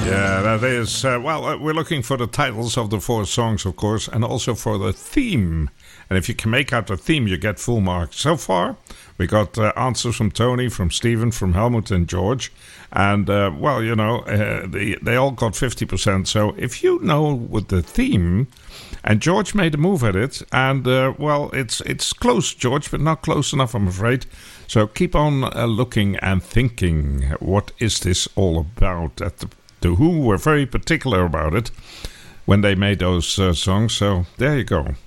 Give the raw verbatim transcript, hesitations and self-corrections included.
Yeah, that is. Uh, well, uh, we're looking for the titles of the four songs, of course, and also for the theme. And if you can make out the theme, you get full marks. So far, we got uh, answers from Tony, from Stephen, from Helmut, and George. And, uh, well, you know, uh, they, they all got fifty percent. So if you know with the theme, and George made a move at it, and, uh, well, it's it's close, George, but not close enough, I'm afraid. So keep on uh, looking and thinking, what is this all about? At the, the Who were very particular about it when they made those uh, songs. So there you go.